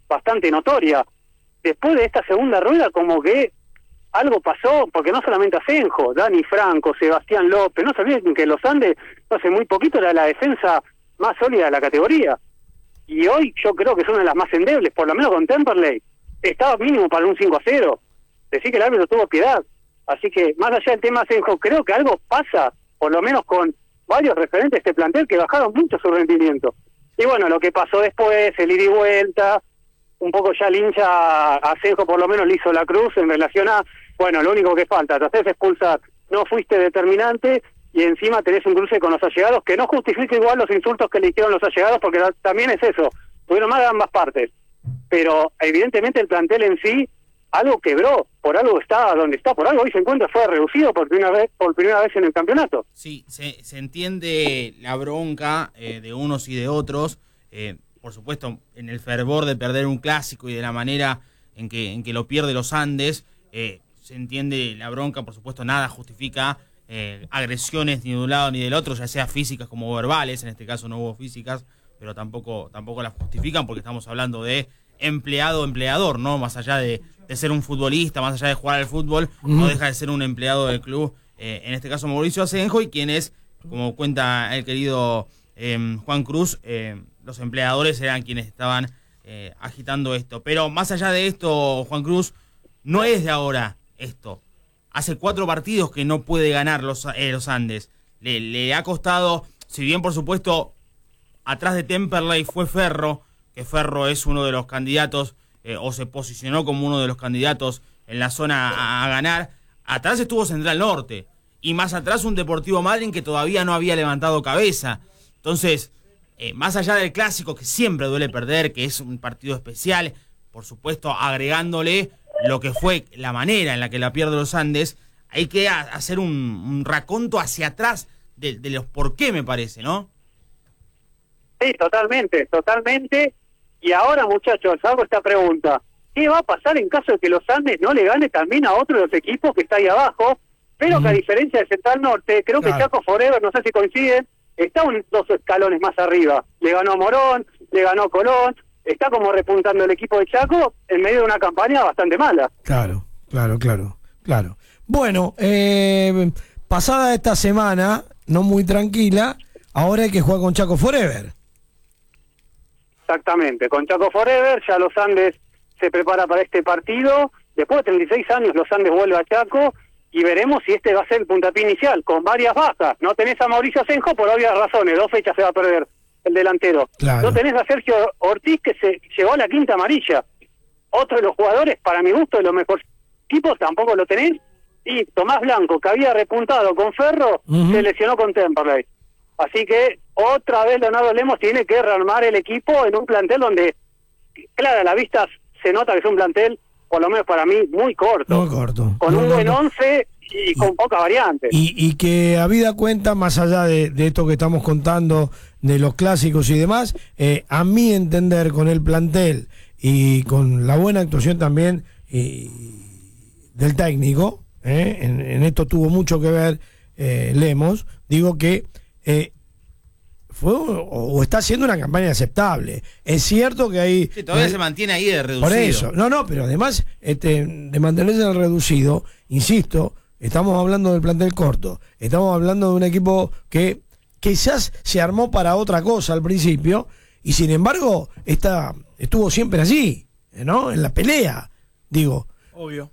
bastante notoria. Después de esta segunda rueda, como que algo pasó, porque no solamente Asenjo, Dani Franco, Sebastián López, no se olviden que los Andes, no hace muy poquito, era la defensa más sólida de la categoría. Y hoy yo creo que es una de las más endebles, por lo menos con Temperley. Estaba mínimo para un 5-0. Decir que el árbitro tuvo piedad. Así que, más allá del tema Asenjo, creo que algo pasa, por lo menos con varios referentes de este plantel que bajaron mucho su rendimiento. Y bueno, lo que pasó después, el ida y vuelta, un poco ya el hincha a Asenjo por lo menos le hizo la cruz en relación a, bueno, lo único que falta, te haces expulsar, no fuiste determinante y encima tenés un cruce con los allegados que no justifica igual los insultos que le hicieron los allegados, porque también es eso, tuvieron mal de ambas partes. Pero evidentemente el plantel en sí algo quebró, por algo está donde está, por algo hoy se encuentra, fue reducido por primera vez en el campeonato. Sí, se entiende la bronca de unos y de otros, por supuesto en el fervor de perder un clásico y de la manera en que lo pierde los Andes, se entiende la bronca, por supuesto nada justifica agresiones ni de un lado ni del otro, ya sea físicas como verbales, en este caso no hubo físicas, pero tampoco las justifican porque estamos hablando de empleado-empleador, ¿no? Más allá de ser un futbolista, más allá de jugar al fútbol, no deja de ser un empleado del club, en este caso Mauricio Asenjo, y quien es, como cuenta el querido Juan Cruz, los empleadores eran quienes estaban agitando esto. Pero más allá de esto, Juan Cruz, no es de ahora esto. Hace 4 partidos que no puede ganar los Andes. Le ha costado, si bien por supuesto atrás de Temperley fue Ferro, que Ferro es uno de los candidatos, o se posicionó como uno de los candidatos en la zona a ganar. Atrás estuvo Central Norte, y más atrás un Deportivo Madryn que todavía no había levantado cabeza. Entonces, más allá del clásico, que siempre duele perder, que es un partido especial, por supuesto agregándole lo que fue la manera en la que la pierde los Andes, hay que hacer un raconto hacia atrás de los por qué, me parece, ¿no? Sí, totalmente. Y ahora, muchachos, hago esta pregunta. ¿Qué va a pasar en caso de que los Andes no le gane también a otro de los equipos que está ahí abajo? Pero que a diferencia de Central Norte, creo que Chaco Forever, no sé si coinciden, está 2 escalones más arriba. Le ganó a Morón, le ganó a Colón, está como repuntando el equipo de Chaco en medio de una campaña bastante mala. Claro. Bueno, pasada esta semana, no muy tranquila, ahora hay que jugar con Chaco Forever. Exactamente, con Chaco Forever, ya los Andes se prepara para este partido, después de 36 años los Andes vuelve a Chaco, y veremos si este va a ser el puntapié inicial, con varias bajas. No tenés a Mauricio Asenjo por obvias razones, 2 fechas se va a perder el delantero. Claro. No tenés a Sergio Ortiz, que se llevó la 5ª amarilla. Otro de los jugadores, para mi gusto, de los mejores equipos, tampoco lo tenés. Y Tomás Blanco, que había repuntado con Ferro, se lesionó con Temperley. Así que otra vez Leonardo Lemos tiene que rearmar el equipo en un plantel donde, claro, a la vista se nota que es un plantel, por lo menos para mí, muy corto. Con un buen 11 y con pocas variantes. Y que habida cuenta, más allá de esto que estamos contando, de los clásicos y demás, a mi entender, con el plantel y con la buena actuación también del técnico, en esto tuvo mucho que ver Lemos, digo que fue o está haciendo una campaña aceptable. Es cierto que hay... Sí, todavía se mantiene ahí de reducido. Por eso, no, pero además de mantenerse en el reducido, insisto, estamos hablando del plantel corto, estamos hablando de un equipo que quizás se armó para otra cosa al principio, y sin embargo estuvo siempre allí, ¿no? En la pelea, digo. Obvio.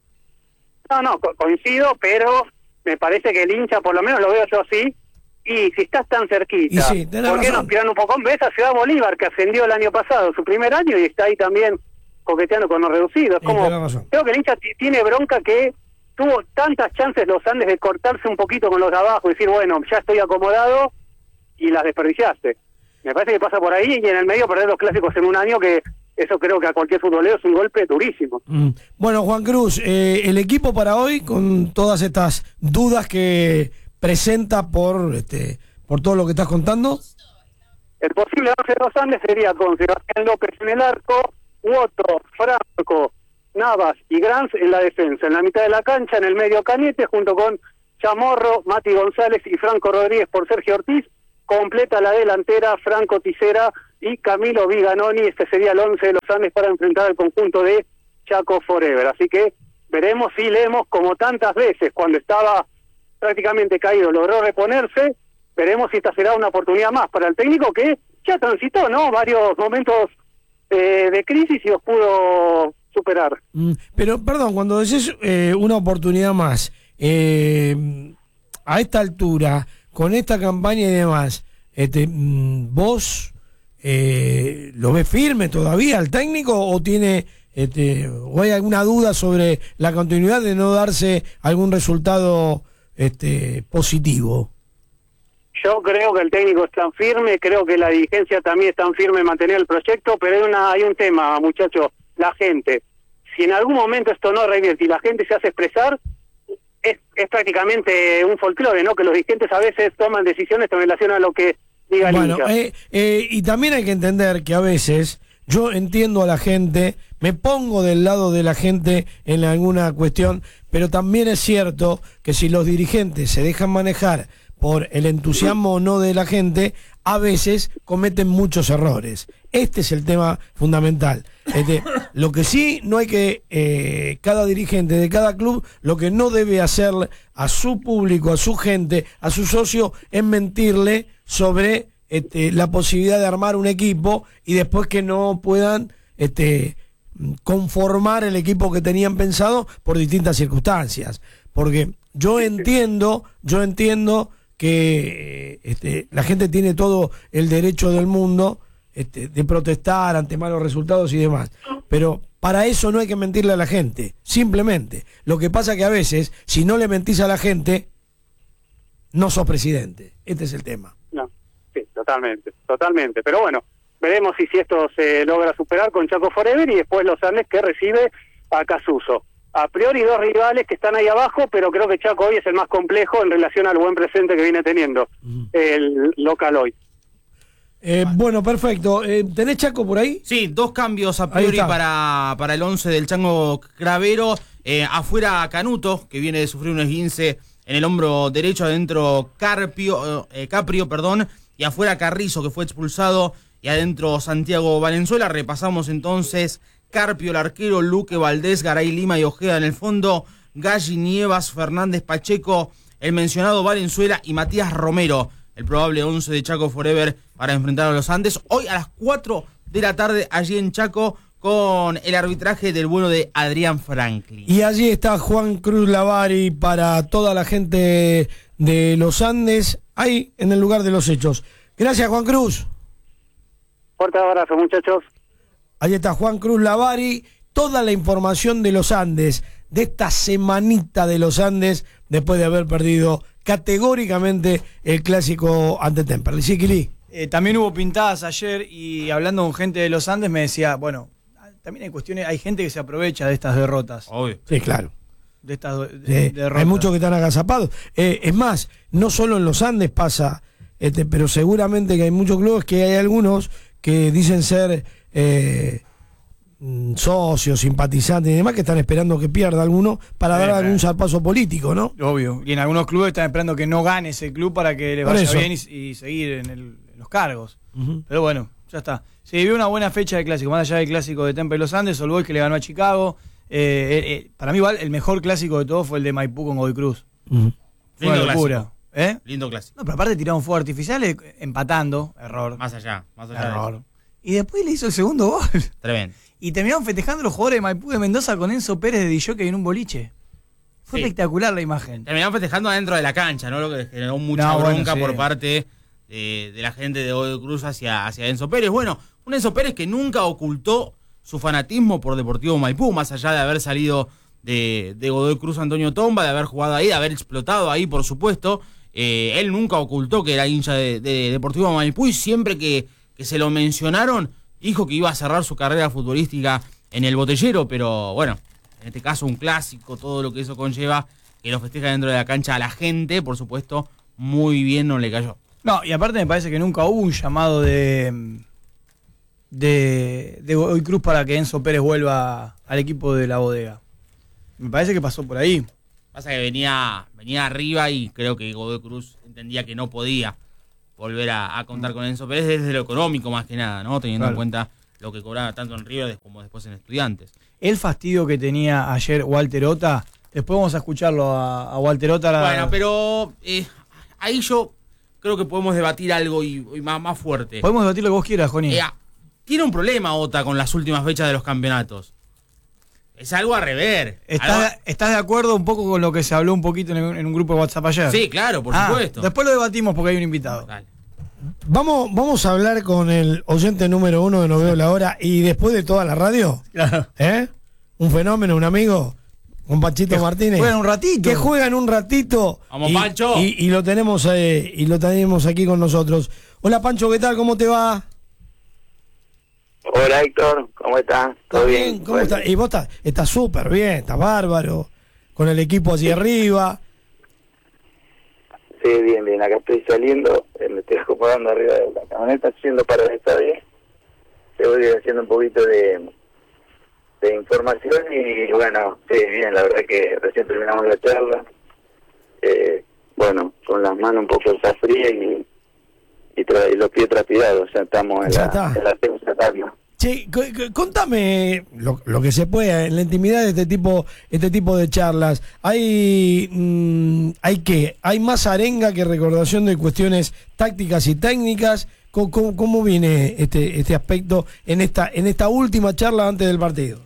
No, coincido, pero me parece que el hincha, por lo menos lo veo yo así, y si estás tan cerquita, sí, ¿por qué no aspiran un poco? Ves a Ciudad Bolívar, que ascendió el año pasado, su primer año, y está ahí también coqueteando con los reducidos. Creo que el hincha tiene bronca que tuvo tantas chances los Andes de cortarse un poquito con los de abajo y decir, bueno, ya estoy acomodado, y las desperdiciaste. Me parece que pasa por ahí, y en el medio perder los clásicos en un año, que eso creo que a cualquier futbolero es un golpe durísimo. Bueno, Juan Cruz, el equipo para hoy, con todas estas dudas que presenta por todo lo que estás contando. El posible 11 de los Andes sería con Sebastián López en el arco, Woto, Franco, Navas y Granz en la defensa. En la mitad de la cancha, en el medio Cañete, junto con Chamorro, Mati González y Franco Rodríguez por Sergio Ortiz. Completa la delantera Franco Tisera y Camilo Viganoni. Este sería el 11 de los Andes para enfrentar al conjunto de Chaco Forever. Así que veremos si Lemos, como tantas veces, cuando estaba prácticamente caído, logró reponerse. Veremos si esta será una oportunidad más para el técnico que ya transitó, ¿no?, varios momentos de crisis y los pudo superar. Pero, perdón, cuando decís una oportunidad más, a esta altura, con esta campaña y demás, ¿vos lo ves firme todavía el técnico o tiene o hay alguna duda sobre la continuidad de no darse algún resultado positivo? Yo creo que el técnico es tan firme, creo que la dirigencia también es tan firme en mantener el proyecto, pero hay un tema, muchachos, la gente. Si en algún momento esto no revierte y la gente se hace expresar, es prácticamente un folclore, ¿no?, que los dirigentes a veces toman decisiones en relación a lo que diga el hincha. Y también hay que entender que a veces yo entiendo a la gente, me pongo del lado de la gente en alguna cuestión, pero también es cierto que si los dirigentes se dejan manejar por el entusiasmo o no de la gente, a veces cometen muchos errores. Este es el tema fundamental. Lo que sí, no hay que, cada dirigente de cada club, lo que no debe hacer a su público, a su gente, a su socio, es mentirle sobre la posibilidad de armar un equipo y después que no puedan conformar el equipo que tenían pensado por distintas circunstancias. Porque yo entiendo que la gente tiene todo el derecho del mundo de protestar ante malos resultados y demás, pero para eso no hay que mentirle a la gente, simplemente. Lo que pasa que a veces, si no le mentís a la gente, no sos presidente. Este es el tema. No, sí, totalmente. Pero bueno, veremos si esto se logra superar con Chaco Forever y después Los Andes, que recibe a Casuso. A priori dos rivales que están ahí abajo, pero creo que Chaco hoy es el más complejo en relación al buen presente que viene teniendo el local hoy. Bueno, perfecto. ¿Tenés Chaco por ahí? Sí, dos cambios a priori para el 11 del Chango Cravero. Afuera Canuto, que viene de sufrir un esguince en el hombro derecho, adentro Caprio, y afuera Carrizo, que fue expulsado, y adentro Santiago Valenzuela. Repasamos entonces: Carpio, el arquero, Luque, Valdés, Garay, Lima y Ojeda en el fondo, Galli, Nievas, Fernández, Pacheco, el mencionado Valenzuela y Matías Romero, el probable 11 de Chaco Forever para enfrentar a los Andes, hoy a las 4 de la tarde allí en Chaco, con el arbitraje del bueno de Adrián Franklin. Y allí está Juan Cruz Lavari para toda la gente de los Andes, ahí en el lugar de los hechos. Gracias, Juan Cruz. Fuerte abrazo, muchachos. Ahí está Juan Cruz Lavari, toda la información de los Andes, de esta semanita de los Andes, después de haber perdido categóricamente el clásico ante Temperley. Sí, Quilí. También hubo pintadas ayer y hablando con gente de los Andes me decía, bueno, también hay cuestiones, hay gente que se aprovecha de estas derrotas. Obvio. Sí, claro. De estas derrotas. Hay muchos que están agazapados. Es más, no solo en los Andes pasa, pero seguramente que hay muchos clubes que hay algunos que dicen ser socios, simpatizantes y demás, que están esperando que pierda alguno para dar algún zarpazo político, ¿no? Obvio. Y en algunos clubes están esperando que no gane ese club para que le vaya bien y seguir en los cargos. Pero bueno, ya está. Se vivió una buena fecha de clásico, más allá del clásico de Temple y Los Andes, All Boys que le ganó a Chicago. Para mí igual el mejor clásico de todos fue el de Maipú con Godoy Cruz. Fue una locura. Lindo clásico. No, pero aparte tiraron fuegos artificiales empatando, error. Más allá error. Y después le hizo el segundo gol. Tremendo. Y terminaron festejando los jugadores de Maipú de Mendoza con Enzo Pérez de Dijoque en un boliche. Fue espectacular la imagen. Terminaron festejando adentro de la cancha, ¿no? Lo que generó mucha bronca por parte de la gente de Godoy Cruz hacia Enzo Pérez. Bueno, un Enzo Pérez que nunca ocultó su fanatismo por Deportivo Maipú, más allá de haber salido de Godoy Cruz Antonio Tomba, de haber jugado ahí, de haber explotado ahí, por supuesto. Él nunca ocultó que era hincha de Deportivo Maipú y siempre que se lo mencionaron, dijo que iba a cerrar su carrera futbolística en el Botellero, pero bueno, en este caso un clásico, todo lo que eso conlleva, que lo festeja dentro de la cancha a la gente, por supuesto, muy bien no le cayó. No, y aparte me parece que nunca hubo un llamado de Godoy Cruz para que Enzo Pérez vuelva al equipo de la bodega. Me parece que pasó por ahí. Pasa que venía arriba y creo que Godoy Cruz entendía que no podía volver a contar con Enzo Pérez desde lo económico más que nada, ¿no? Teniendo en cuenta lo que cobraba tanto en River como después en Estudiantes. El fastidio que tenía ayer Walter Ota, después vamos a escucharlo a Walter Ota. Bueno, pero ahí yo creo que podemos debatir algo y más fuerte. Podemos debatir lo que vos quieras, Joni. Tiene un problema Ota con las últimas fechas de los campeonatos. Es algo a rever. ¿Estás de acuerdo un poco con lo que se habló un poquito en un grupo de WhatsApp ayer? Sí, claro, por supuesto. Después lo debatimos porque hay un invitado. Dale. Vamos a hablar con el oyente número 1 de No Veo la Hora y después de toda la radio. Claro. Un fenómeno, un amigo, con Panchito Martínez. Juegan un ratito. Que juegan un ratito. Vamos, Pancho. Y lo tenemos aquí con nosotros. Hola, Pancho, ¿qué tal? ¿Cómo te va? Hola, Héctor, ¿cómo estás? ¿Todo bien? ¿Cómo estás? Y vos estás súper bien, estás bárbaro, con el equipo hacia arriba. Sí, bien, acá estoy saliendo, me estoy acomodando arriba de la camioneta, yendo para el estadio. Te voy haciendo un poquito de información y bueno, sí, bien, la verdad que recién terminamos la charla. Bueno, con las manos un poco frías y los pies transpirados, ya estamos en la segunda etapa. Che, contame lo que se pueda en la intimidad de este tipo de charlas. ¿Hay más arenga que recordación de cuestiones tácticas y técnicas? ¿Cómo viene este aspecto en esta última charla antes del partido?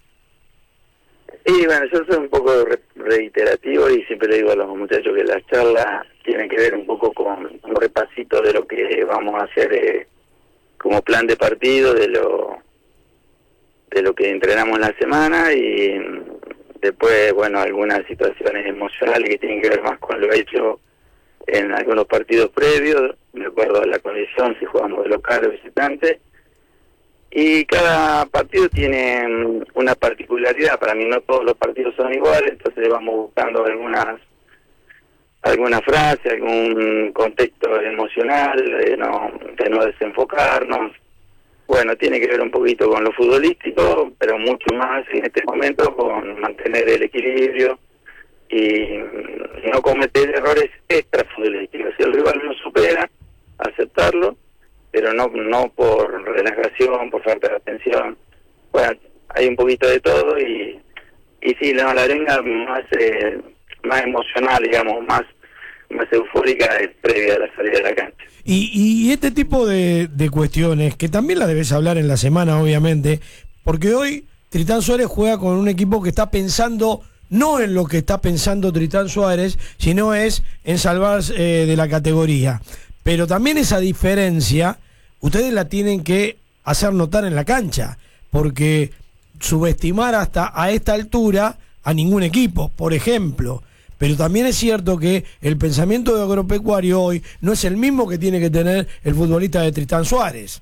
Y bueno, yo soy un poco reiterativo y siempre le digo a los muchachos que las charlas tienen que ver un poco con un repasito de lo que vamos a hacer como plan de partido, de lo que entrenamos en la semana y después, bueno, algunas situaciones emocionales que tienen que ver más con lo hecho en algunos partidos previos, de acuerdo a la condición, si jugamos de local o visitante. Y cada partido tiene una particularidad. Para mí no todos los partidos son iguales, entonces vamos buscando alguna frase, algún contexto emocional, de no desenfocarnos. Bueno, tiene que ver un poquito con lo futbolístico, pero mucho más en este momento con mantener el equilibrio y no cometer errores extra futbolísticos. Si el rival no supera, aceptarlo, pero no por relajación, por falta de atención. Bueno, hay un poquito de todo y sí, la arenga más emocional, digamos, más eufórica previa a la salida de la cancha. Y este tipo de cuestiones, que también la debes hablar en la semana, obviamente, porque hoy Tritán Suárez juega con un equipo que está pensando no en lo que está pensando Tritán Suárez, sino es en salvarse de la categoría. Pero también esa diferencia, ustedes la tienen que hacer notar en la cancha, porque subestimar hasta a esta altura a ningún equipo, por ejemplo. Pero también es cierto que el pensamiento de Agropecuario hoy no es el mismo que tiene que tener el futbolista de Tritán Suárez.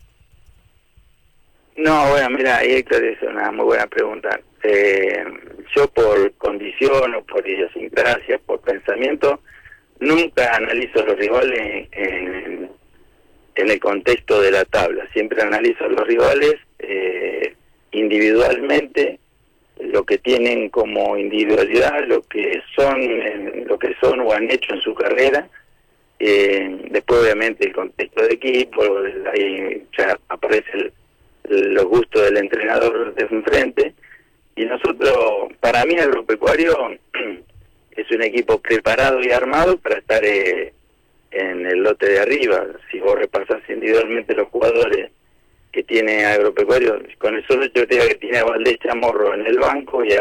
No, bueno, mira, Héctor, es una muy buena pregunta. Yo por condición o por idiosincrasia, por pensamiento, nunca analizo los rivales en el contexto de la tabla. Siempre analizo a los rivales individualmente, lo que tienen como individualidad, lo que son o han hecho en su carrera. Después obviamente el contexto de equipo, ahí ya aparece los gustos del entrenador de enfrente. Y nosotros, para mí Agropecuario es un equipo preparado y armado para estar en el lote de arriba. Si vos repasás individualmente los jugadores que tiene Agropecuario, con el solo hecho que tiene a Valdés Chamorro en el banco y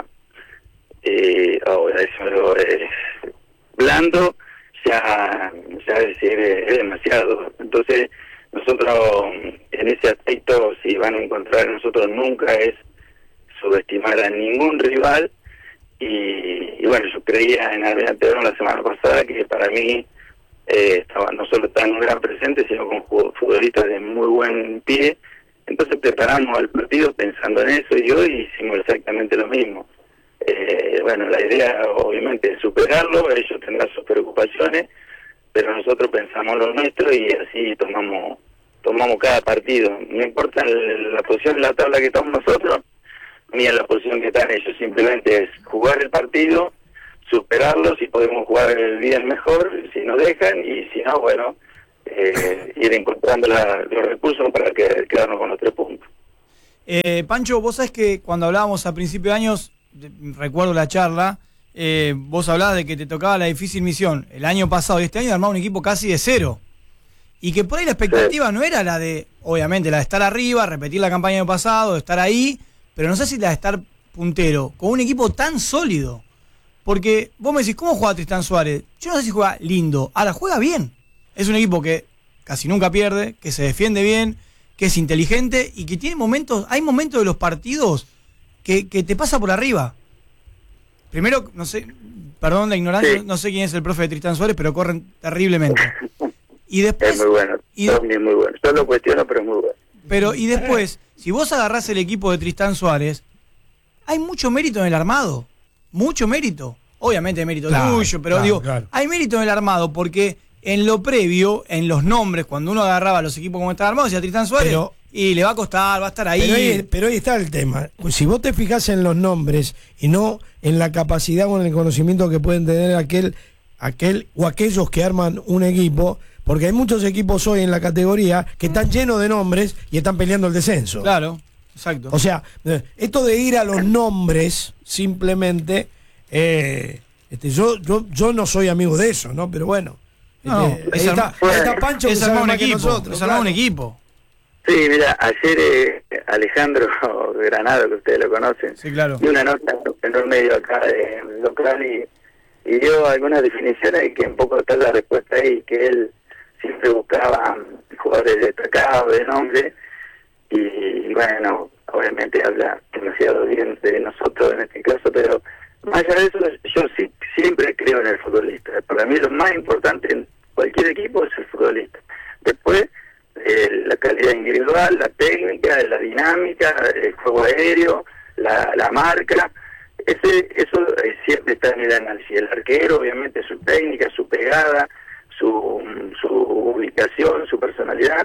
Blando, ya es demasiado. Entonces nosotros en ese aspecto, si van a encontrar nosotros, nunca es subestimar a ningún rival. Y bueno, yo creía en Almirante Brown la semana pasada que para mí no solo está en un gran presente, sino con futbolistas de muy buen pie. Entonces preparamos el partido pensando en eso y hoy hicimos exactamente lo mismo. Bueno, la idea obviamente es superarlo, ellos tendrán sus preocupaciones, pero nosotros pensamos lo nuestro y así tomamos cada partido. No importa la posición en la tabla que estamos nosotros, ni en la posición que están ellos, simplemente es jugar el partido, superarlo, si podemos jugar bien mejor, si nos dejan, y si no, bueno, ir encontrando los recursos para quedarnos con los 3 puntos. Pancho, vos sabés que cuando hablábamos a principio de años, recuerdo la charla, vos hablabas de que te tocaba la difícil misión el año pasado y este año de armar un equipo casi de cero. Y que por ahí la expectativa no era la de, obviamente, la de estar arriba, repetir la campaña del año pasado, de estar ahí, pero no sé si la de estar puntero, con un equipo tan sólido. Porque vos me decís, ¿cómo juega Tristán Suárez? Yo no sé si juega lindo, ahora juega bien. Es un equipo que casi nunca pierde, que se defiende bien, que es inteligente y que tiene momentos, hay momentos de los partidos que te pasa por arriba. Primero, no sé, perdón la ignorancia, sí. No sé quién es el profe de Tristán Suárez, pero corren terriblemente. Y después, es muy bueno, es muy bueno. Yo lo cuestiono, pero es muy bueno. Pero, y después, si vos agarrás el equipo de Tristán Suárez, hay mucho mérito en el armado. Mucho mérito. Obviamente hay mérito tuyo, pero hay mérito en el armado, porque en lo previo, en los nombres, cuando uno agarraba los equipos como estaban armados, decía Tristán Suárez, y le va a costar, va a estar ahí. Pero ahí está el tema. Pues si vos te fijás en los nombres y no en la capacidad o en el conocimiento que pueden tener aquel o aquellos que arman un equipo, porque hay muchos equipos hoy en la categoría que están llenos de nombres y están peleando el descenso. Claro, exacto. O sea, esto de ir a los nombres simplemente, yo no soy amigo de eso, ¿no? Pero bueno, está Pancho que sabe más que nosotros. Es armar un equipo. Sí, mira, ayer Alejandro Granado, que ustedes lo conocen, sí, claro, dio una nota en un medio acá local y dio algunas definiciones y que un poco está la respuesta ahí, que él siempre buscaba jugadores destacados, de nombre, y bueno, obviamente habla demasiado bien de nosotros en este caso, pero más allá de eso, yo sí, siempre creo en el futbolista. Para mí lo más importante en cualquier equipo es el futbolista. Después, la calidad individual, la técnica, la dinámica, el juego aéreo, la marca, eso siempre está en el análisis. El arquero, obviamente, su técnica, su pegada, su ubicación, su personalidad,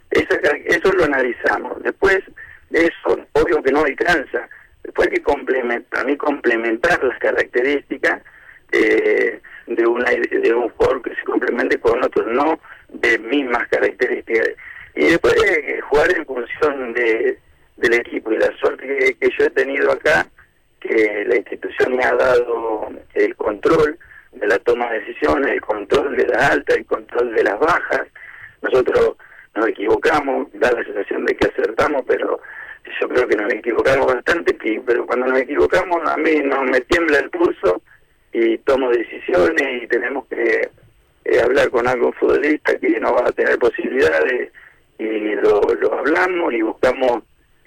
eso lo analizamos. Después de eso, obvio que no alcanza. Después hay que complementar las características de un jugador que se complemente con otros, no de mismas características. Y después jugar en función del equipo. Y la suerte que yo he tenido acá, que la institución me ha dado el control de la toma de decisiones, el control de la alta, el control de las bajas. Nosotros nos equivocamos, da la sensación de que acertamos, pero yo creo que nos equivocamos bastante, pero cuando nos equivocamos a mí me tiembla el pulso y tomo decisiones y tenemos que hablar con algún futbolista que no va a tener posibilidades y lo hablamos y buscamos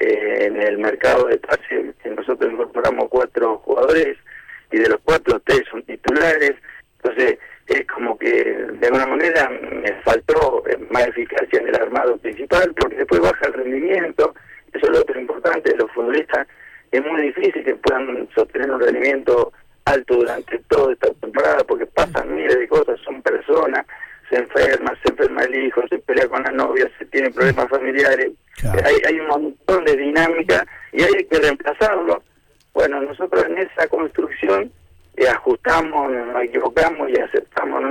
en el mercado de pases, que nosotros incorporamos 4 jugadores y de los 4, 3 son titulares. Entonces es como que de alguna manera me faltó más eficacia en el armado principal, porque después baja el rendimiento. Eso es lo otro importante de los futbolistas. Es muy difícil que puedan sostener un rendimiento alto durante toda esta temporada, porque pasan miles de cosas, son personas, se enferma el hijo, se pelea con la novia, se tiene problemas familiares, claro. Hay un montón de dinámica y hay que reemplazarlo. Bueno, nosotros en esa construcción ajustamos, nos equivocamos y aceptamos,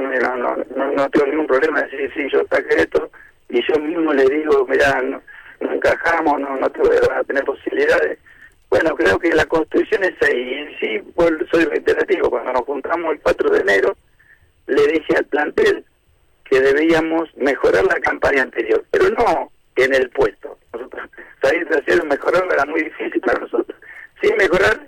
no tengo ningún problema de decir, sí, yo saqué esto, y yo mismo le digo, mirá, no encajamos, no te voy a tener posibilidades. Bueno, creo que la construcción es ahí. Y sí, soy reiterativo. Cuando nos juntamos el 4 de enero, le dije al plantel que debíamos mejorar la campaña anterior, pero no en el puesto. Nosotros salir de hacer mejorarlo era muy difícil para nosotros. Sí, mejorar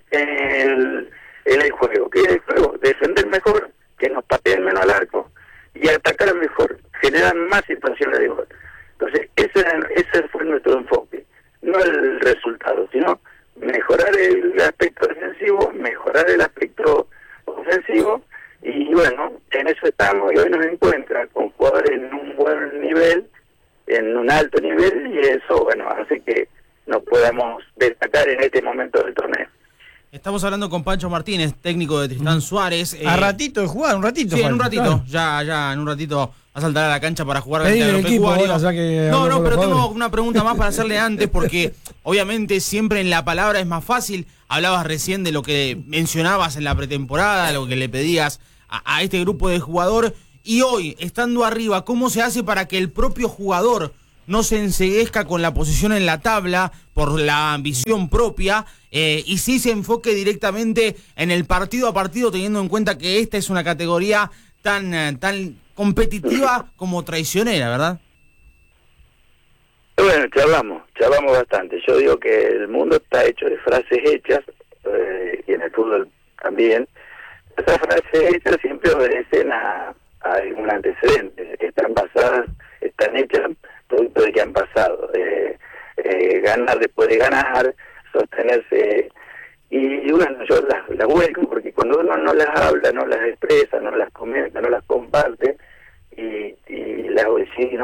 en el juego. ¿Qué es el juego? Defender mejor, que nos pateen menos al arco y atacar mejor, generar más situaciones de gol. Entonces, ese fue nuestro enfoque, no el resultado, sino mejorar el aspecto defensivo, mejorar el aspecto ofensivo, y bueno, en eso estamos, y hoy nos encuentra con jugadores en un buen nivel, en un alto nivel, y eso, bueno, hace que nos podamos destacar en este momento del torneo. Estamos hablando con Pancho Martínez, técnico de Tristán Suárez. A ratito de jugar, un ratito. Sí, en un ratito, claro. ya en un ratito va a saltar a la cancha para jugar frente a Agropecuario. No, pero tengo una pregunta más para hacerle antes, porque obviamente siempre en la palabra es más fácil. Hablabas recién de lo que mencionabas en la pretemporada, lo que le pedías a este grupo de jugador, Y hoy, estando arriba, ¿cómo se hace para que el propio jugador no se enceguezca con la posición en la tabla por la ambición propia y sí se enfoque directamente en el partido a partido, teniendo en cuenta que esta es una categoría tan competitiva como traicionera, ¿verdad? Bueno, charlamos bastante. Yo digo que el mundo está hecho de frases hechas, y en el fútbol también. Esas frases hechas siempre obedecen a algún antecedente, están hechas producto de que han pasado. Ganar después de ganar, sostenerse, y bueno, yo las vuelco, porque cuando uno no las habla, no las expresa, no las comenta, no las comparte, y las voy a decir,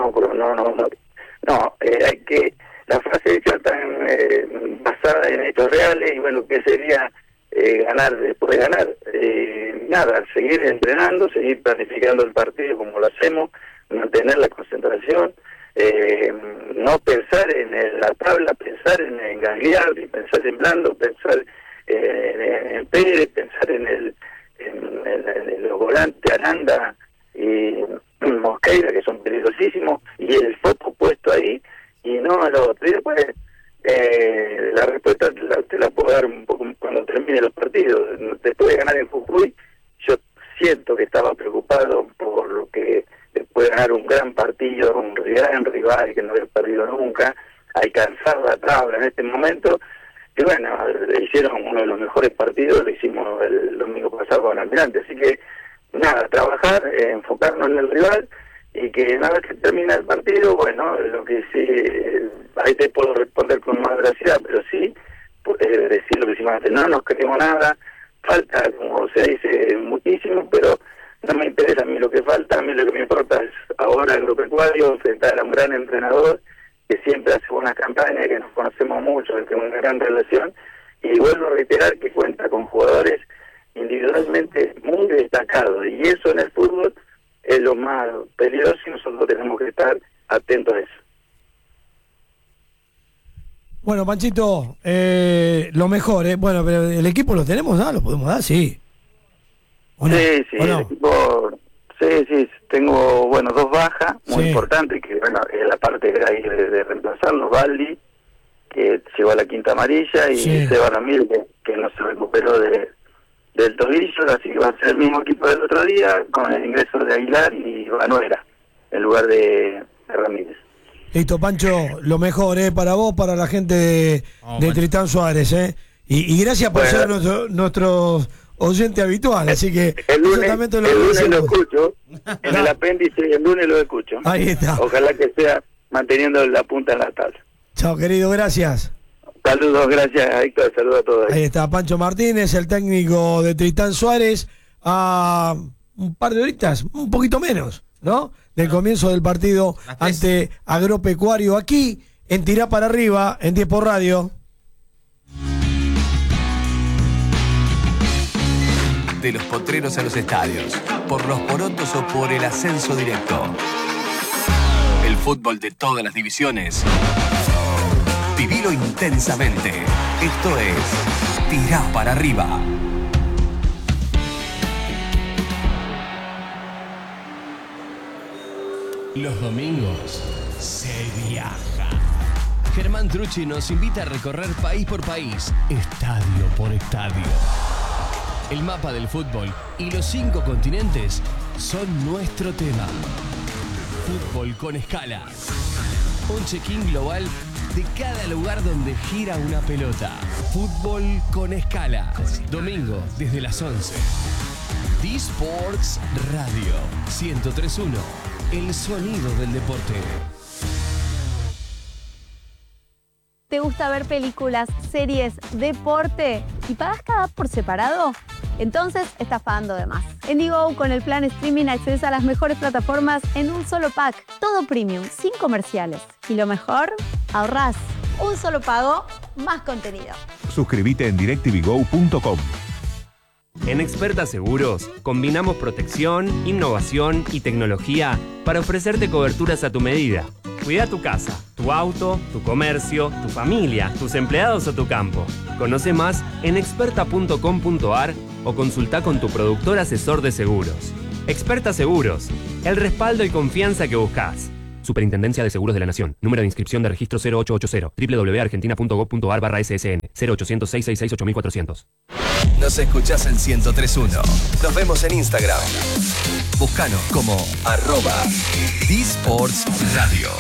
hay que, la frase hecha tan basada en hechos reales, y bueno, ¿qué sería ganar después de ganar? Nada, seguir entrenando, seguir planificando el partido como lo hacemos, mantener la concentración, no pensar en la tabla, pensar en Gagliardi, pensar en Blando, pensar en Pérez, pensar en los volantes Aranda y Mosqueira, que son peligrosísimos, y el foco puesto ahí y no a lo otro. Y después la respuesta te la puedo dar un poco cuando termine los partidos. Después de ganar en Jujuy, yo siento que estaba preocupado por lo que después de ganar un gran partido, un gran rival que no había perdido nunca, alcanzar la tabla en este momento. Y bueno, hicieron uno de los mejores partidos, lo hicimos el domingo pasado con Almirante. Así que nada, trabajar, enfocarnos en el rival, y que una vez que termina el partido, bueno, lo que sí, ahí te puedo responder con más veracidad, pero sí decir lo que hicimos antes: no nos creemos nada, falta, como se dice, muchísimo, pero no me interesa a mí lo que falta. A mí lo que me importa es ahora Agropecuario, enfrentar a un gran entrenador que siempre hace buenas campañas, que nos conocemos mucho, que tenemos una gran relación, y vuelvo a reiterar que cuenta con jugadores individualmente muy destacados, y eso en el fútbol es lo más peligroso, y nosotros tenemos que estar atentos a eso. Bueno, Panchito, lo mejor, bueno, pero el equipo lo tenemos, ¿no? ¿Lo podemos dar? Sí. ¿O no? Sí, el equipo, sí, tengo, bueno, 2 bajas muy importantes, que bueno, es la parte de reemplazarlos: Baldi, que llegó a la quinta amarilla, y Seba Ramírez, que no se recuperó del tobillo, así que va a ser el mismo equipo del otro día, con el ingreso de Aguilar y Vanuera en lugar de Ramírez. Listo, Pancho, lo mejor, para vos, para la gente de Tristán Suárez, y gracias por ser nuestro oyente habitual, así que el lunes lo escucho, en el apéndice, el lunes lo escucho. Ahí está. Ojalá que sea manteniendo la punta en la tabla. Chao, querido, gracias. Saludos, gracias, Héctor, saludos a todos. Ahí está Pancho Martínez, el técnico de Tristán Suárez, a un par de horitas, un poquito menos, ¿no?, del comienzo del partido ante Agropecuario, aquí en Tirá para Arriba, en Tiempo Radio. De los potreros a los estadios, por los porotos o por el ascenso directo. El fútbol de todas las divisiones. Vivilo intensamente. Esto es Tirá para Arriba. Los domingos se viaja. Germán Trucci nos invita a recorrer país por país, estadio por estadio. El mapa del fútbol y los 5 continentes son nuestro tema. Fútbol con escala. Un check-in global de cada lugar donde gira una pelota. Fútbol con escala. Domingo desde las 11. D-Sports Radio 103.1. El sonido del deporte. ¿Te gusta ver películas, series, deporte y pagas cada por separado? Entonces estás pagando de más. En Digo, con el plan streaming accedes a las mejores plataformas en un solo pack. Todo premium, sin comerciales. Y lo mejor, ahorrás. Un solo pago, más contenido. Suscríbete en directvgo.com. En Experta Seguros, combinamos protección, innovación y tecnología para ofrecerte coberturas a tu medida. Cuida tu casa, tu auto, tu comercio, tu familia, tus empleados o tu campo. Conoce más en experta.com.ar o consulta con tu productor asesor de seguros. Experta Seguros, el respaldo y confianza que buscas. Superintendencia de Seguros de la Nación. Número de inscripción de registro 0880. www.argentina.gov.ar/ssn 0800-666-8400. Nos escuchás en 103.1. Nos vemos en Instagram. Búscanos como @DSportsRadio.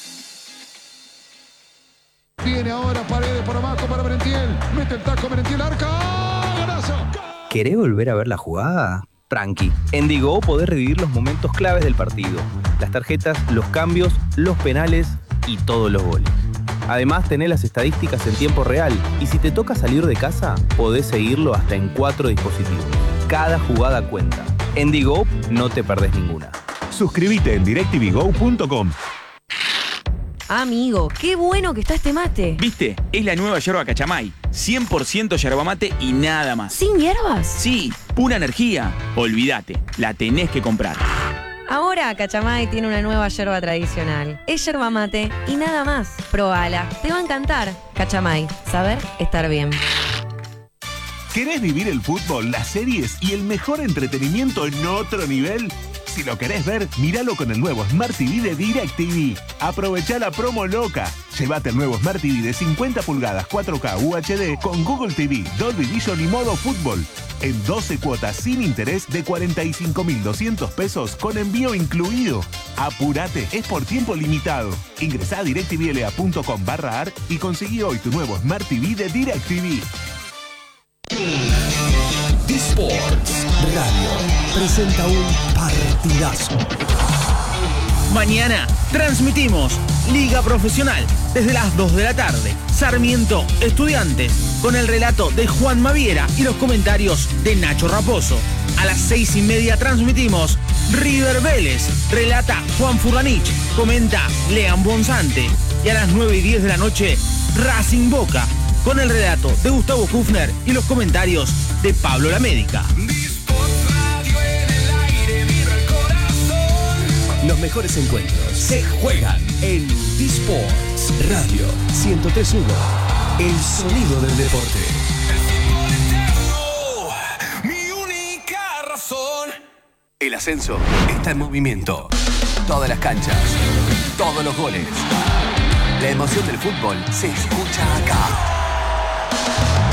Viene ahora Paredes por abajo para Merentiel. Mete el taco Merentiel, arca. ¡Golazo! ¿Querés volver a ver la jugada? Tranqui. En Digo podés revivir los momentos claves del partido. Las tarjetas, los cambios, los penales y todos los goles. Además, tenés las estadísticas en tiempo real. Y si te toca salir de casa, podés seguirlo hasta en 4 dispositivos. Cada jugada cuenta. En Digo no te perdés ninguna. Suscríbete en directvgo.com. Amigo, qué bueno que está este mate. ¿Viste? Es la nueva yerba Cachamay. 100% yerba mate y nada más. ¿Sin hierbas? Sí, pura energía. Olvídate, la tenés que comprar. Ahora Cachamay tiene una nueva yerba tradicional. Es yerba mate y nada más. Probala, te va a encantar. Cachamay, saber estar bien. ¿Querés vivir el fútbol, las series y el mejor entretenimiento en otro nivel? Si lo querés ver, míralo con el nuevo Smart TV de DirecTV. Aprovechá la promo loca. Llévate el nuevo Smart TV de 50 pulgadas 4K UHD con Google TV, Dolby Vision y modo fútbol. En 12 cuotas sin interés de 45.200 pesos con envío incluido. Apurate, es por tiempo limitado. Ingresá a directvla.com/ar y conseguí hoy tu nuevo Smart TV de DirecTV. Sports Radio presenta un partidazo. Mañana transmitimos Liga Profesional desde las 2 de la tarde. Sarmiento Estudiantes con el relato de Juan Maviera y los comentarios de Nacho Raposo. A las 6:30 transmitimos River Vélez. Relata Juan Furlanich. Comenta Lean Bonzante. Y a las 9:10 de la noche Racing Boca con el relato de Gustavo Kufner y los comentarios de Pablo La Médica. Los mejores encuentros se juegan en D-Sports Radio 103.1. El sonido del deporte. Mi única razón. El ascenso está en movimiento. Todas las canchas, todos los goles. La emoción del fútbol se escucha acá.